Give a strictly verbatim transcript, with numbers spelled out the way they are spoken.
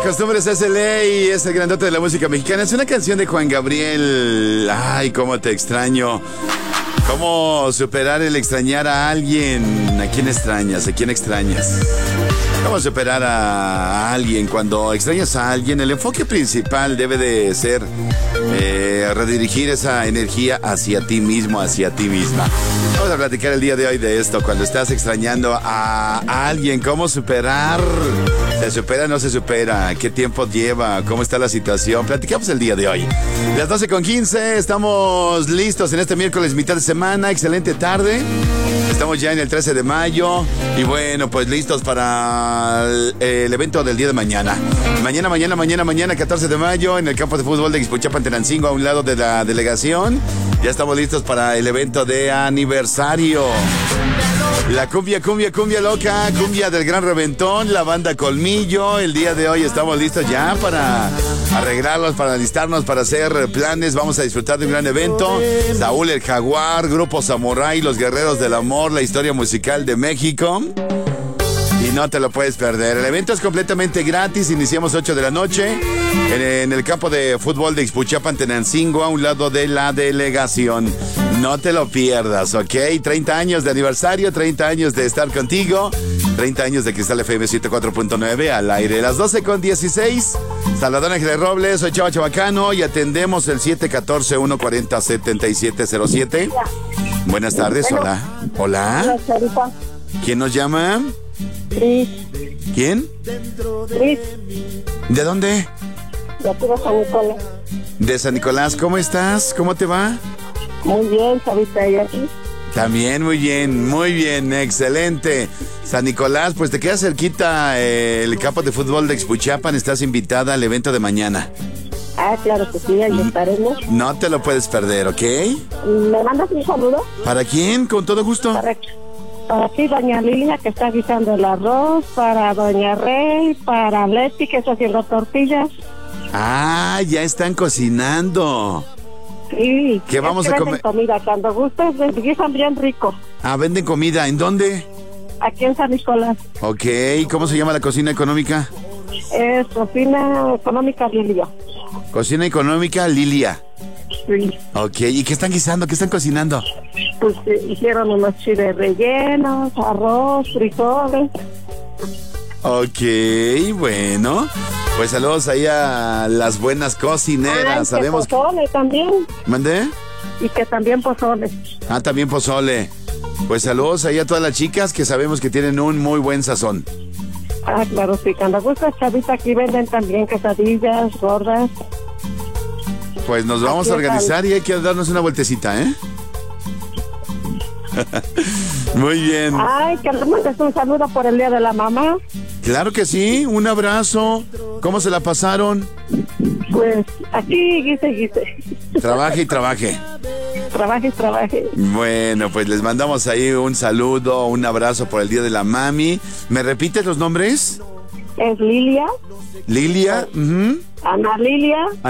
costumbres es el ley, es el grandote de la música mexicana. Es una canción de Juan Gabriel. Ay, cómo te extraño. ¿Cómo superar el extrañar a alguien? ¿A quién extrañas? ¿A quién extrañas? ¿Cómo superar a alguien? Cuando extrañas a alguien, el enfoque principal debe de ser eh, redirigir esa energía hacia ti mismo, hacia ti misma. Vamos a platicar el día de hoy de esto. Cuando estás extrañando a, a alguien, ¿cómo superar? ¿Se supera o no se supera? ¿Qué tiempo lleva? ¿Cómo está la situación? Platicamos el día de hoy. Las doce con quince, estamos listos en este miércoles, mitad de semana. Excelente tarde. Estamos ya en el trece de mayo y bueno, pues listos para el, el evento del día de mañana. Mañana, mañana, mañana, mañana, catorce de mayo, en el campo de fútbol de Ixpuchapan, Tenancingo, a un lado de la delegación. Ya estamos listos para el evento de aniversario. La cumbia, cumbia, cumbia loca, cumbia del Gran Reventón, la banda Colmillo. El día de hoy estamos listos ya para arreglarlos, para alistarnos, para hacer planes. Vamos a disfrutar de un gran evento. Saúl el Jaguar, Grupo Samurai, Los Guerreros del Amor, la historia musical de México. Y no te lo puedes perder. El evento es completamente gratis. Iniciamos ocho de la noche en, en el campo de fútbol de Ixpuchapan, Tenancingo, a un lado de la delegación. No te lo pierdas, ¿ok? treinta años de aniversario, treinta años de estar contigo, treinta años de Cristal F M ciento cuatro punto nueve al aire. Las doce con dieciséis. Salvador Ángeles Robles, soy Chava Chabacano y atendemos el siete uno cuatro, uno cuatro cero, siete siete cero siete. Buenas tardes, hola. Hola. ¿Quién nos llama? Cris. ¿Quién? Cris. ¿De dónde? De aquí de San Nicolás. De San Nicolás, ¿cómo estás? ¿Cómo te va? Muy bien, Chavita, ¿y aquí? También muy bien, muy bien, excelente. San Nicolás, pues te queda cerquita eh, el campo de fútbol de Ixpuchapan, estás invitada al evento de mañana. Ah, claro que sí, ahí estaremos. No te lo puedes perder, ¿ok? ¿Me mandas un saludo? ¿Para quién? Con todo gusto. Para, para ti, doña Lilia, que está guisando el arroz, para doña Rey, para Leti, que está haciendo tortillas. Ah, ya están cocinando. Sí. ¿Qué vamos es que a comer? Venden comida, cuando gustes, guisan bien rico. Ah, venden comida, ¿en dónde? Aquí en San Nicolás. Ok, ¿cómo se llama la cocina económica? Es cocina económica Lilia. Cocina económica Lilia. Sí. Ok, ¿y qué están guisando? ¿Qué están cocinando? Pues eh, hicieron unos chiles rellenos, arroz, frijoles. Ok, bueno. Pues saludos ahí a las buenas cocineras. Ay, Sabemos que pozole también. ¿Mandé? Y que también pozole. Ah, también pozole. Pues saludos ahí a todas las chicas que sabemos que tienen un muy buen sazón. Ah, claro, sí. Cuando gusta, Chavita, aquí venden también quesadillas, gordas. Pues nos vamos Aquí a organizar y hay que darnos una vueltecita, ¿eh? Muy bien. Ay, que le mandes un saludo por el Día de la Mamá. Claro que sí, un abrazo. ¿Cómo se la pasaron? Pues aquí, guise, guise. Trabaje y trabaje. Trabaje y trabaje. Bueno, pues les mandamos ahí un saludo, un abrazo por el Día de la Mami. ¿Me repites los nombres? Es Lilia. Lilia. Uh-huh. Ana Lilia.